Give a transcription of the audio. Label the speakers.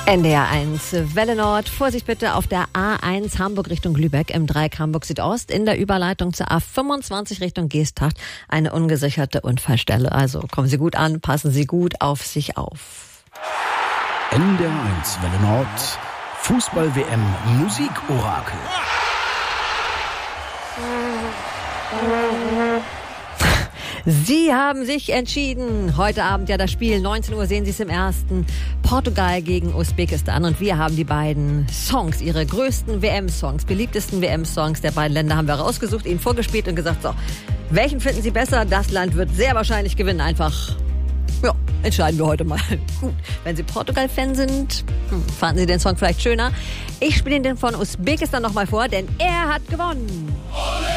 Speaker 1: NDR 1 Welle Nord. Vorsicht bitte auf der A1 Hamburg Richtung Lübeck im Dreieck Hamburg Südost. In der Überleitung zur A25 Richtung Geesthacht eine ungesicherte Unfallstelle. Also kommen Sie gut an, passen Sie gut auf sich auf.
Speaker 2: NDR 1 Welle Nord. Fußball-WM Musikorakel.
Speaker 1: Sie haben sich entschieden. Heute Abend ja das Spiel. 19 Uhr sehen Sie es im ersten. Portugal gegen Usbekistan. Und wir haben die beiden Songs, ihre größten WM-Songs, beliebtesten WM-Songs der beiden Länder haben wir rausgesucht, ihnen vorgespielt und gesagt, so, welchen finden Sie besser? Das Land wird sehr wahrscheinlich gewinnen. Einfach, ja, entscheiden wir heute mal. Gut, wenn Sie Portugal-Fan sind, fanden Sie den Song vielleicht schöner. Ich spiele Ihnen den von Usbekistan nochmal vor, denn er hat gewonnen.